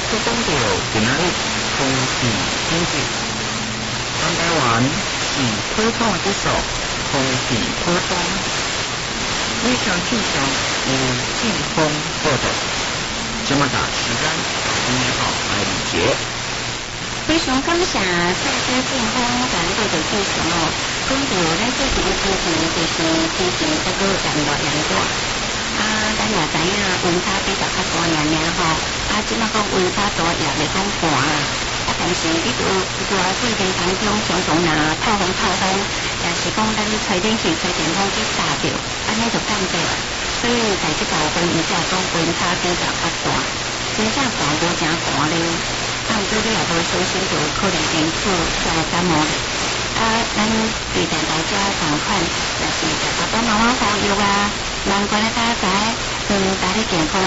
都讲到今仔日空气品质，全台湾是普通的指数，空气普通。以上气象有季风报道，这么大时间2号来理解。 非常感谢赛车健康咱做的介绍哦，讲到咱最近的天气就是天气这个渐热渐热。咱也知影温差比较较大尔吼，即马讲温差大也袂讲寒但是你在过程当中常常透风，也是讲咱吹冷气、吹电风去炸着，安尼就降低了。所以在这部分，伊才讲温差比较较大，真正大无正大咧。毋过你也无小心，就可能因此才会感冒。咱对待大家同款，就是爸爸妈妈好药慢关咧大家大家健康。